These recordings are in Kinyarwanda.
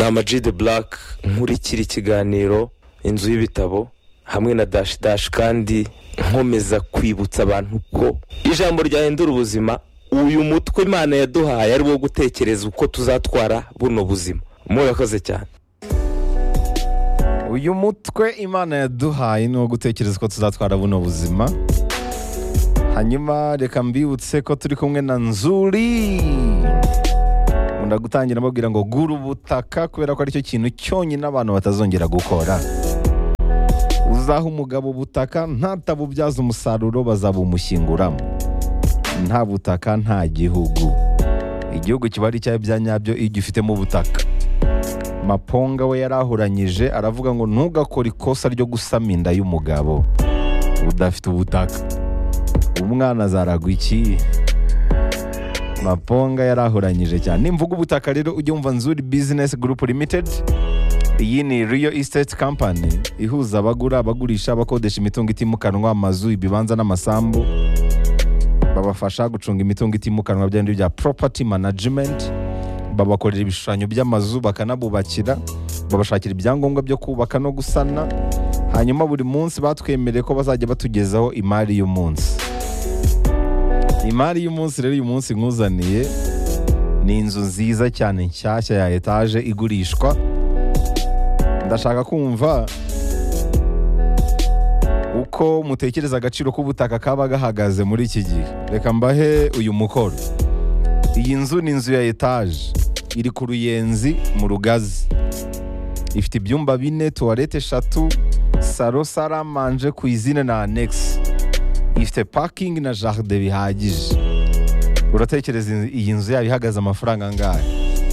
ni Ama-G The Black nkurikira ikiganiro inzu y'ibitabo hamwe na Dash kandi nkomeza kwibutsa abantu ko ijambo ryahindura ubuzima. Uyu mutwe Imana yaduhaye ari wo gutekereza uko tuzatwara buno buzima. Murakoze cyane. Uyu mutwe Imana yaduhaye ni wo gutekereza uko tuzatwara buno buzima. Hanyuma reka mbibutse ko turi kumwe na Nzuri. Ndagutangira mbabwira ngo gura ubutaka kubera ko ari cyo kintu cyonyine abantu batazongera gukora. Uzaha umugabo ubutaka ntatabubyaza umusaruro bazabumushyinguramo. Nta butaka nta gihugu. Igihugu kiba ari cyawe bya nyabyo iyo gifitemo ubutaka. Maponga we yarahuranyije aravuga ngo ntugakore ikosa ryo gusama inda y'umugabo udafite ubutaka. Umwana azaragwa iki? Maponga yarahuranyije cyane. Nimvuga ubutaka rero ujye umva Nzuri Business Group Limited. Iyi ni Real Estate Company ihuza abagura, abagurisha, abakodesha imitungo itimukanwa, amazu, ibibanza n'amasambu. Babafasha gucunga imitungo itimukanwa by'andi bya property management. Babakorera ibishushanyo by'amazu bakanabubakira. Babashakira ibyangombwa byo kubaka no gusana. Hanyuma buri munsi batwemereye ko bazajya batugezaho imari y'umunsi. Imari y'umunsi rero uyu munsi nkuzaniye ni inzu nziza cyane nshyashya ya etaje igurishwa. Ndashaka kumva uko mutekereza agaciro k'ubutaka kaba gahagaze muri iki gihe. Reka mbahe uyu mukoro. Iyi nzu ni inzu ya etaje iri ku Ruyenzi mu Rugazi. Ifite ibyumba 4, toilette 3, salo, saramanje, cuisine na annex. Ifite parking na jardin bihagije. Uratekereza iyi nzu yawe ihagaze amafaranga angahe?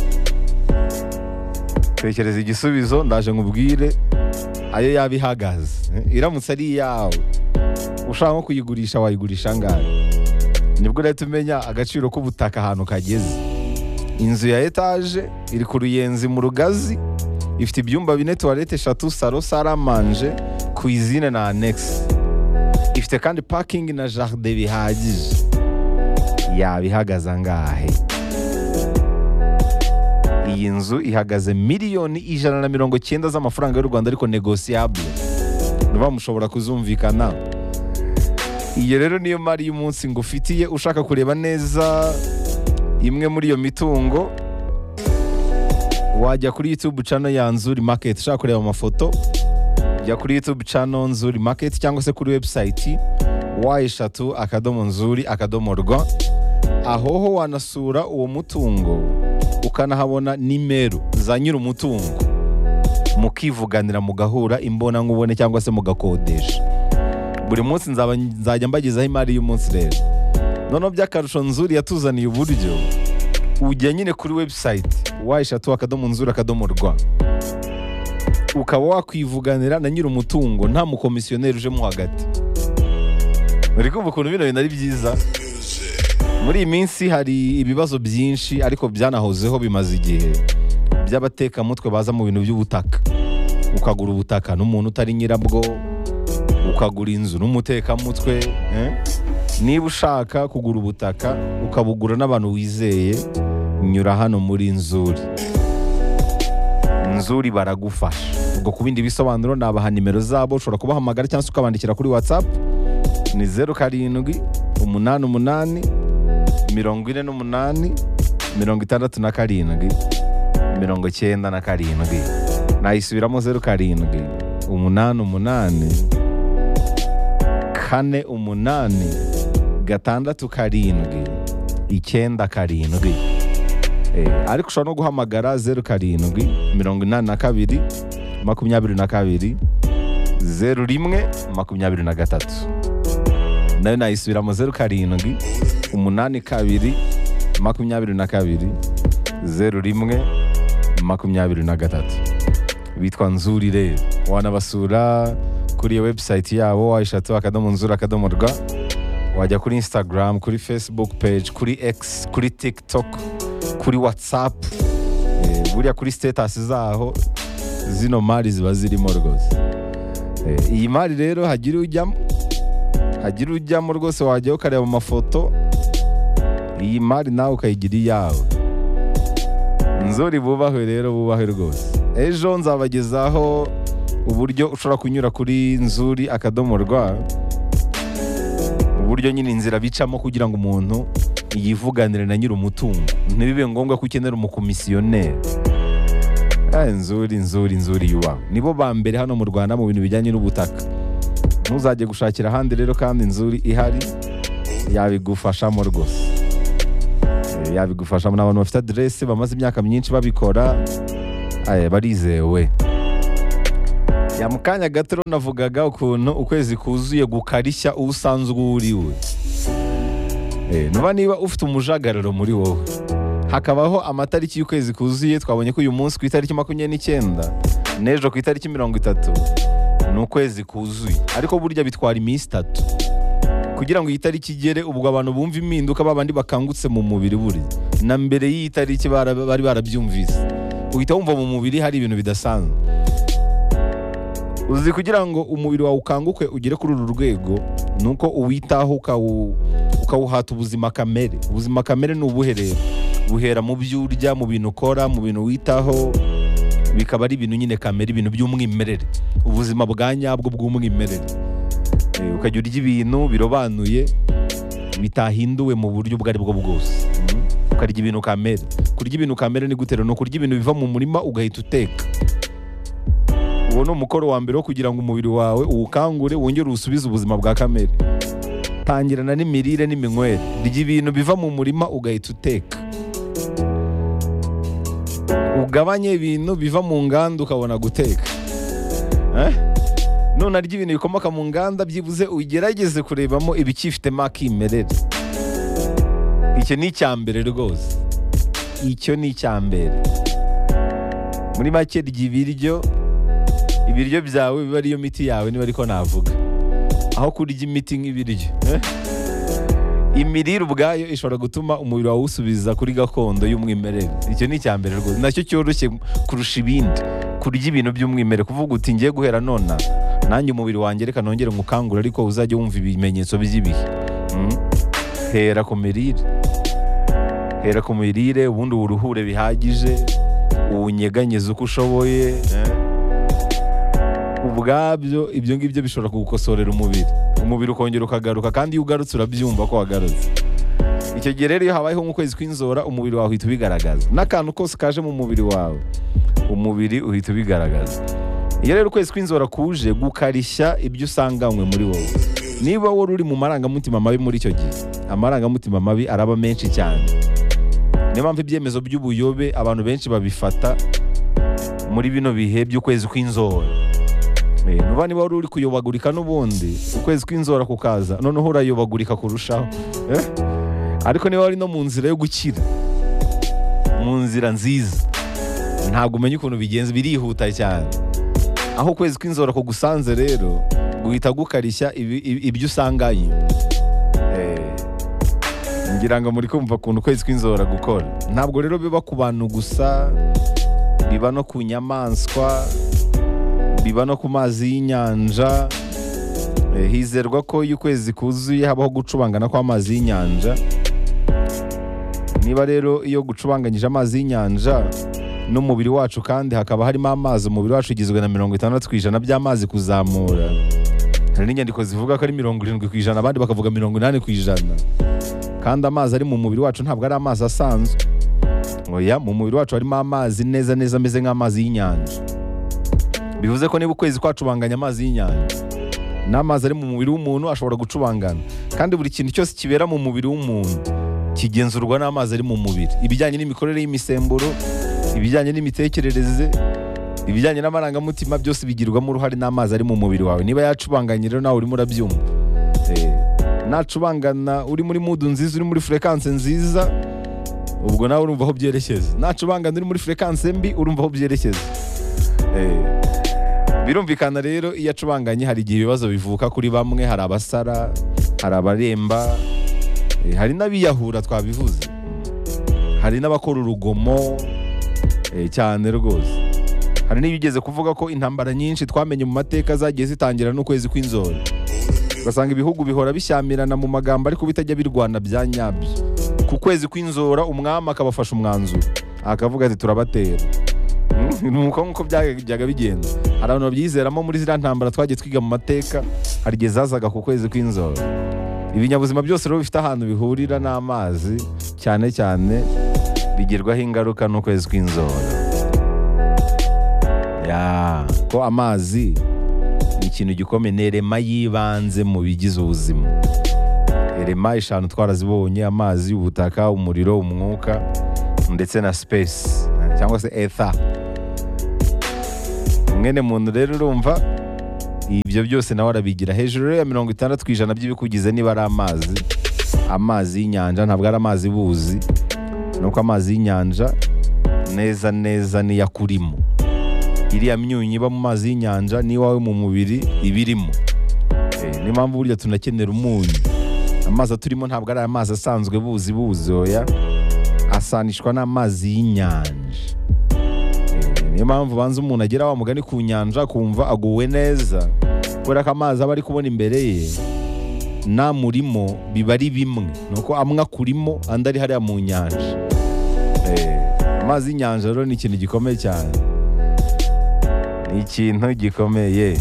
Tekereza igisubizo ndaje nkubwire ayo yaba ihagaze. Iramutse ari yawe ushaka nko kuyigurisha wayigurisha angahe? Nibwo rero tumenya agaciro k'ubutaka ahantu kageze. Inzu ya etaje iri ku Ruyenzi mu Rugazi. Ifite ibyumba 4, toilette 3, salo, saramanje, cuisine na annex. Ifite kandi parking na jardin bihagije. Yaba ihagaze angahe? Iyi nzu ihagaze miliyoni 190 z'amafaranga y'u Rwanda ariko negociable. Nuba mushobora kuzumvikana. Iyo rero niyo mari y'umunsi ngufitiye. Ushaka kureba neza imwe muri iyo mitungo wajya kuri YouTube channel ya Nzuri Market. Ushaka kureba amafoto jya kuri YouTube channel Nzuri Market cyangwa se kuri website wa3.nzuri.rw. Ahoho wanasura uwo mutungo ukanahabona nimero za nyiri umutungo mukivuganira mugahura imbona nkubone cyangwa se mugakodesha. Buri munsi nzajya mbagezaho imari y'umunsi rero. Noneho by'akarusho Nzuri yatuzaniye uburyo ujya nyine kuri website wa3.nzuri.rw ukaba wakwivuganira na nyiri umutungo nta mukomisiyoneri ujemo hagati. Uri kumva ukuntu bino bintu ari byiza? Muri iyi minsi hari ibibazo byinshi ariko byanahozeho bimaze igihe by'abatekamutwe baza mu bintu by'ubutaka. Ukagura ubutaka n'umuntu utari nyirabwo, ukagura inzu n'umutekamutwe. Niba ushaka kugura ubutaka ukabugura n'abantu wizeye, nyura hano muri Nzuri. Nzuri baragufasha. Ubwo kubindi bisobanuro nabaha nimero zabo, ushobora kubahamagara cyangwa se ukabandikira kuri WhatsApp. Ni 0788 48 67 97. Nayisubiramo 0788 48 67. Ariko ushobora no guhamagara 0782 22 0123. Nayo nayisubiramo 0782 22 0123. Bitwa Nzuri rero. Wanabasura kuri iyo website yabo wa3.nzuri.rw. Wajya kuri Instagram, kuri Facebook page, kuri X, kuri TikTok, kuri WhatsApp. Buriya kuri status zaho zino mari ziba zirimo rwose. Iyi mari rero hagira ujyamo rwose wajya ukareba amafoto. Iyi mari nawe ukayigira iyawe. nzuri bubahwe rero, bubahwe rwose. Ejo nzabagezaho uburyo ushobora kunyura kuri nzuri.rw, uburyo nyine inzira bicamo kugira ngo umuntu yivuganire na nyiri umutungo, ntibibe ngombwa ko ukenera umukomisiyoneri. Nzuri yubawe, nibo ba mbere hano mu Rwanda mu bintu bijyanye n'ubutaka. Ntuzajye gushakira ahandi rero, kandi nzuri ihari yabigufashamo rwose. Yabigufashamo, n'abantu bafite aderese bamaze imyaka myinshi babikora, barizewe. Ya mu kanya gato navugaga ukuntu ukwezi kuzuye gukarishya usanzwe uriwe. Niba ufite umujagararo muri wowe, hakabaho amatariki y'ukwezi kuzuye. Twabonye ko uyu munsi ku itariki 29 n'ejo ku itariki 30 ni ukwezi kuzuye, ariko burya bitwara iminsi 3 kugira ngo iyi tariki igere. Ubwo abantu bumva impinduka, babandi bakangutse mu mubiri, buri na mbere y'iyi tariki bari barabyumvise, uhita wumva mu mubiri hari ibintu bidasanzwe. Uzi, kugira ngo umubiri wawe ukanguke ugere kuri uru rwego, nuko uwitaho ukawuhata ubuzima kamere. Ubuzima kamere ni ubuhe rero? Buhera mu byo urya, mu bintu ukora, mu bintu witaho, bikaba ari ibintu nyine kamere, ibintu by'umwimerere, ubuzima bwa nyabwo bw'umwimerere. Ukajya urya ibintu birobanuye, bitahinduwe mu buryo ubwo ari bwo bwose. Ukarya ibintu kamere. Kurya ibintu kamere ni gute? Ni ukurya ibintu biva mu murima ugahita uteka. Uwo ni umukoro wa mbere wo kugira ngo umubiri wawe uwukangure, wongere uwusubize ubuzima bwa kamere. Tangirana n'imirire n'iminywere. Rya ibintu biva mu murima ugahita uteka. Ugabanye ibintu biva mu nganda ukabona guteka. None arya ibintu bikomoka mu nganda, byibuze ugerageze kurebamo ibikifitemo akimerere. Icyo ni icyambere rwose. Icyo ni icyambere. Muri make rya ibiryo byawe biba ariyo miti yawe, niba ariko navuga, aho kurya imiti nk'ibiryo. Imirire ubwayo ishobora gutuma umubiri wawe usubiza kuri gakondo y'umwimerere. Icyo ni icyambere rwose, nacyo cyoroshye kurusha ibindi. Kurya ibintu by'umwimerere, kuvuga uti ngiye guhera nona nanjye umubiri wanjye reka nongere ngukangure, ariko uzajye wumva ibimenyetso by'ibihe. Hera ku mirire, ubundi uruhure bihagije, uwunyeganyeze uko ushoboye. Ubwabyo ibyo ngibyo bishobora kugukosorera umubiri ukongera ukagaruka, kandi iyo ugarutse urabyumva ko wagarutse. Icyo gihe rero iyo habayeho nk'ukwezi kw'inzora, umubiri wawe uhita ubigaragaza, n'akantu kose kaje mu mubiri wawe, umubiri uhita ubigaragaza. Iyo rero ukwezi kw'inzora kuje gukarishya ibyo usanganywe muri wowe, niba wowe uri mu marangamutima mabi muri icyo gihe, amarangamutima mabi araba menshi cyane. Niyo mpamvu ibyemezo by'ubuyobe abantu benshi babifata muri bino bihe by'ukwezi kw'inzora. Niba wari uri kuyobagurika n'ubundi, ukwezi kw'inzora kukaza, noneho urayobagurika kurushaho. Ariko niba wari no mu nzira yo gukira, mu nzira nziza, ntabwo umenya ukuntu bigenze, birihuta cyane. Aho ukwezi kw'inzora kugusanze rero, guhita gukarishya ibyo usanganye. Ngira ngo muri kumva ukuntu ukwezi kw'inzora gukora. Ntabwo rero biba ku bantu gusa, biba no ku nyamaswa, biba no ku mazi y'inyanja. Hizerwa ko iyo ukwezi kuzuye habaho gucubangana kw'amazi y'inyanja. Niba rero iyo gucubanganyije amazi y'inyanja n'umubiri wacu, kandi hakaba harimo amazi, umubiri wacu ugizwe na 60% by'amazi kuzamura. Hari n'inyandiko zivuga ko ari 70%, abandi bakavuga 80%. Kandi amazi ari mu mubiri wacu ntabwo ari amazi asanzwe. Oya, mu mubiri wacu harimo amazi neza ameze nk'amazi y'inyanja. Bivuze ko niba ukwezi kwacubanganya amazi y'inyanja, n'amazi ari mu mubiri w'umuntu ashobora gucubangana. Kandi buri kintu cyose kibera mu mubiri w'umuntu kigenzurwa n'amazi ari mu mubiri. Ibijyanye n'imikorere y'imisemburo, ibijyanye n'imitekerereze, ibijyanye n'amarangamutima, byose bigirwamo uruhare n'amazi ari mu mubiri wawe. Niba yacubanganye rero nawe urimo urabyumva. Nacubangana uri muri mood nziza, uri muri frequency nziza, ubwo nawe urumva aho byerekeza. Nacubangana uri muri frequency mbi, urumva aho byerekeza. Birumvikana rero iyo acubanganye hari igihe ibibazo bivuka kuri bamwe. Hari abasara, hari abaremba, hari n'abiyahura, twabivuze, hari n'abakora urugomo cyane rwose. Hari n'ibigeze kuvuga ko intambara nyinshi twamenye mu mateka zagiye zitangira n'ukwezi kw'inzora. Ugasanga ibihugu bihora bishyamirana mu magambo, ariko bitajya birwana bya nyabyo. Ku kwezi kw'inzora umwami akabafasha umwanzuro, akavuga ati turabatera. Nuko nkuko byajyaga bigenda. Hari abantu babyizeramo muri ziriya ntambara twagiye twiga mu mateka, hari igihe zazaga ku kwezi kw'inzora. Ibinyabuzima byose rero bifite ahantu bihurira n'amazi, cyane cyane bigirwaho ingaruka n'ukwezi kw'inzora. Ko amazi ni ikintu gikomeye, ni irema y'ibanze mu bigize ubuzima. Irema 5 twarazibonye: amazi, ubutaka, umuriro, umwuka ndetse na space cyangwa se ether. Mwene muntu rero urumva ibyo byose nawe arabigira. Hejuru ya 60% by'ibikugize niba ari amazi y'inyanja, ntabwo ari amazi buzi, nuko amazi y'inyanja neza neza niyakurimo. Iriya myunyu iba mu mazi y'inyanja ni wawe mu mubiri ibirimo. Ni mpamvu burya tunakenera umunyu. Amazi turimo ntabwo ari amazi asanzwe buzi oya, asanishwa n'amazi y'inyanja. Niyo mpamvu banza umuntu agera wa mugani ku nyanja kumva aguwe neza, kubera ko amazi aba ari kubona imbere ye nta murimo, biba ari bimwe, nuko amwe akurimo andi ari hariya mu nyanja. Amazi y'inyanja rero ni ikintu gikomeye cyane, ni ikintu gikomeye.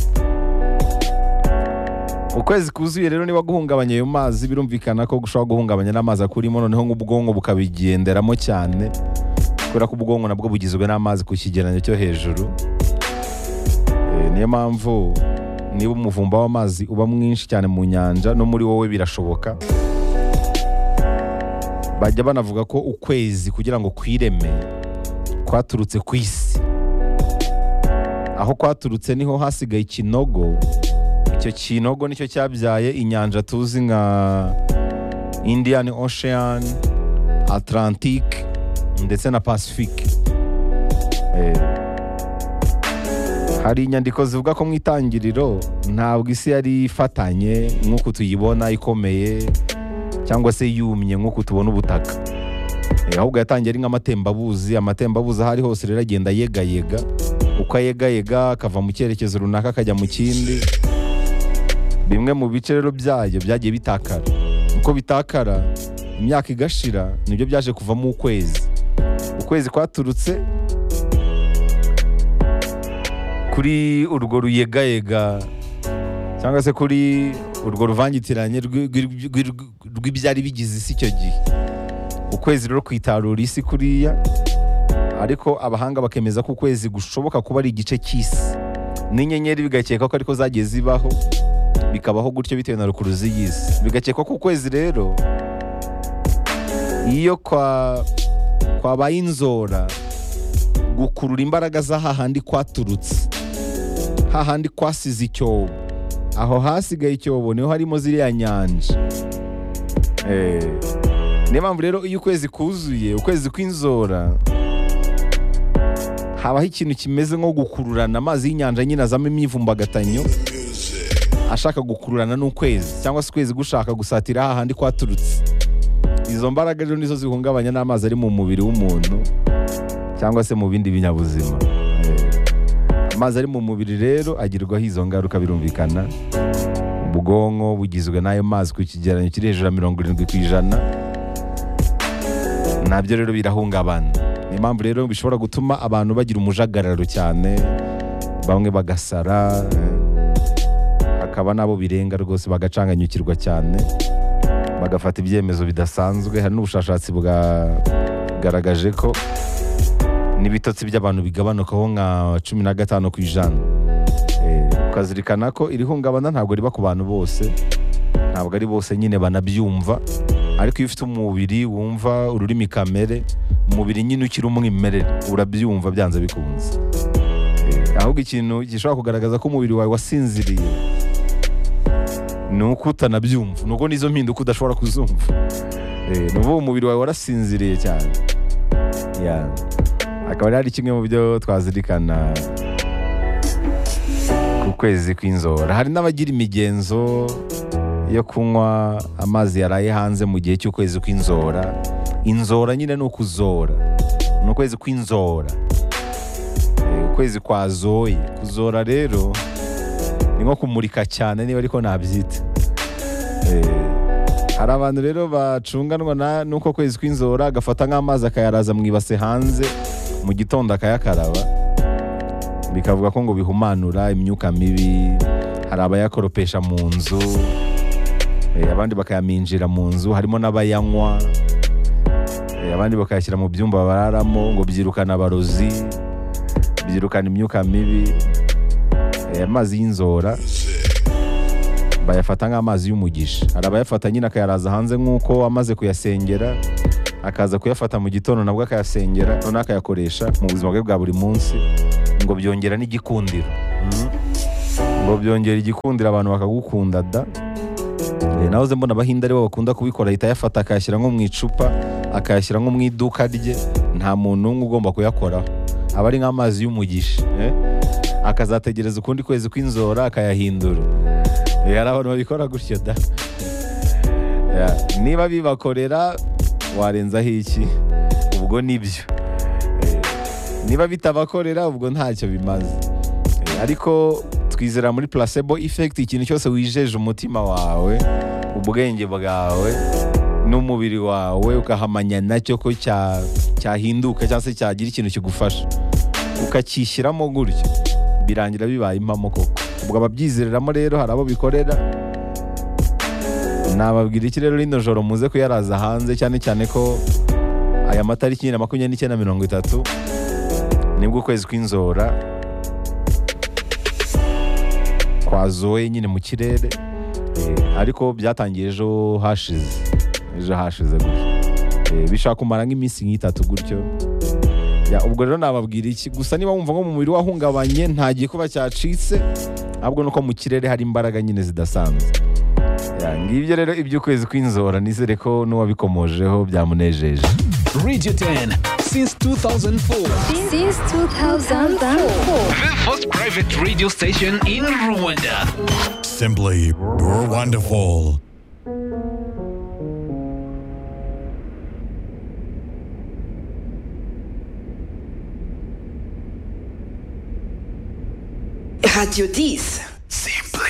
Ukwezi kuzuye rero niba guhungabanya ayo mazi, birumvikana ko gushobora guhungabanya n'amazi akurimo, noneho nk'ubwonko bukabigenderamo cyane, kubera ko ubwonko nabwo bugizwe n'amazi ku kigereranyo cyo hejuru. Niyo mpamvu niba umuvumba w'amazi uba mwinshi cyane mu nyanja, no muri wowe birashoboka. Bajya banavuga ko ukwezi kugira ngo kwireme kwaturutse ku isi. Aho kwaturutse niho hasigaye ikinogo. Icyo kinogo nicyo cyabyaye inyanja tuzi nka Indian Ocean, Atlantic ndetse na Pacific. Hari inyandiko zivuga ko mu itangiriro ntabwo isi yari ifatanye nk'uko tuyibona ikomeye cyangwa se yumye nk'uko tubona ubutaka. Ahubwo yatangiye ari nk'amatembabuzi. Amatembabuzi ahari hose rero agenda yegayega, uko ayegayega akava mu cyerekezo runaka akajya mu kindi. Bimwe mu bice rero byayo byagiye bitakara. Uko bitakara imyaka igashira, nibyo byaje kuvamo ukwezi. Ukwezi kwaturutse kuri urwo ruyegayega cyangwa se kuri urwo ruvangitiranye rw'ibyari bigize isi icyo gihe. Ukwezi rero kwitarura isi kuriya, ariko abahanga bakemeza ko ukwezi gushoboka kuba ari igice cy'isi, n'inyenyeri bigakeka ko ariko zagiye zibaho, bikabaho gutyo bitewe na rukuruzi y'isi. Bigakekwa ko ukwezi rero iyo kwabaye inzora, gukurura imbaraga za hahandi kwaturutse, hahandi kwasize icyobo, aho hasigaye icyobo niho harimo ziriya nyanja. Niyo mpamvu rero iyo ukwezi kuzuye, ukwezi kw'inzora, habaho ikintu kimeze nko gukururana. Amazi y'inyanja nyine azamo imyivumbagatanyo ashaka gukururana n'ukwezi, cyangwa se ukwezi gushaka gusatira hahandi kwaturutse. Izo mbaraga rero nizo zihungabanya n'amazi ari mu mubiri w'umuntu cyangwa se mu bindi binyabuzima. Amazi ari mu mubiri rero agirwaho izo ngaruka, birumvikana. Ubwonko bugizwe n'ayo mazi ku kigereranyo kiri hejuru ya 70%, nabyo rero birahungabana. Niyo mpamvu rero bishobora gutuma abantu bagira umujagararo cyane, bamwe bagasara, hakaba nabo birenga rwose bagacanganyukirwa cyane, bagafata ibyemezo bidasanzwe. Hari n'ubushakashatsi bwagaragaje ko n'ibitotsi by'abantu bigabanukaho nka 15%. Ukazirikana ko iri hungabana ntabwo riba ku bantu bose, ntabwo ari bose nyine banabyumva, ariko iyo ufite umubiri wumva ururimi kamere, umubiri nyine ukiri umwimerere, urabyumva byanze bikunze. Ahubwo ikintu gishobora kugaragaza ko umubiri wawe wasinziriye ni uko utanabyumva, nuko nizo mpinduka udashobora kuzumva. Ni ubu umubiri wawe warasinziriye cyane. Akaba ari kimwe mu byo twazirikana ku kwezi kw'inzora. Hari n'abagira imigenzo yo kunywa amazi yaraye hanze mu gihe cy'ukwezi kw'inzora. Inzora nyine ni ukuzora, ni ukwezi kw'inzora, ukwezi kwazoye. Kuzora rero ni nko kumurika cyane, niba ariko nabyita. hari abantu rero bacunganwa n'uko kwezi kw'inzora, agafata nk'amazi akayaraza mu ibase hanze mu gitondo akayakaraba, bikavuga ko ngo bihumanura imyuka mibi. Hari abayakoropesha mu nzu, abandi bakayaminjira mu nzu, harimo n'abayanywa, abandi bakayashyira mu byumba bararamo, ngo byirukana abarozi, byirukana imyuka mibi. Amazi y'inzora bayafata nk'amazi y'umugisha. Hari abayafata nyine akayaraza hanze nk'uko amaze kuyasengera, akaza kuyafata mu gitondo nabwo akayasengera, noneho akayakoresha mu buzima bwe bwa buri munsi, ngo byongera n'igikundiro. Ngo byongera igikundiro, abantu bakagukunda da. Nahoze mbona Abahinde aribo bakunda kubikora, ahita ayafata akayashyira nko mu icupa, akayashyira nko mu iduka rye, nta muntu n'umwe ugomba kuyakoraho, aba ari nk'amazi y'umugisha. Akazategereza ukundi kwezi kw'inzora akayahindura. Hari abantu babikora gutyo da. Niba bibakorera warenzaho iki? Ubwo nibyo. Niba bitabakorera ubwo ntacyo bimaze. Ariko twizera muri placebo effect, ikintu cyose wijeje umutima wawe, ubwenge bwawe n'umubiri wawe ukahamanya nacyo ko cyahinduka cyangwa se cyagira ikintu kigufasha, ukacyishyiramo gutyo, birangira bibaye impamo koko. Ubwo ababyizereramo rero hari abo bikorera. Nababwira iki rero rino joro muze kuyaraza hanze, cyane cyane ko aya matariki 29-30 nibwo kwezi kw'inzora kwazoye nyine mu kirere, ariko byatangiye ejo hashize gutyo, bishaka kumara nk'iminsi nk'itatu gutyo. Ubwo rero nababwira iki, gusa niba wumva nko mu mubiri wahungabanye, nta gikuba cyacitse, ahubwo nuko mu kirere hari imbaraga nyine zidasanzwe. Ngibyo rero iby'ukwezi kw'inzora, nizere ko n'uwabikomojeho byamunejeje. Radio 10 since 2004. Since 2004. The first private radio station in Rwanda. Simply, you're wonderful. Radio 10. Simply